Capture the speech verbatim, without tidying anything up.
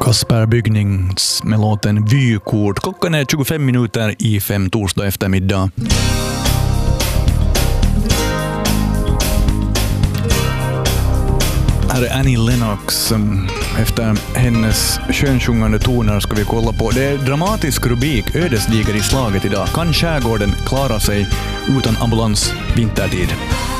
Kasper Bygnings med låten Vykort. Klockan är tjugofem minuter i fem torsdag eftermiddag. Här är Annie Lennox. Efter hennes könsjungande toner ska vi kolla på. Det är dramatisk rubrik, ödesdiger i slaget idag. Kan skärgården klara sig utan ambulans vintertid?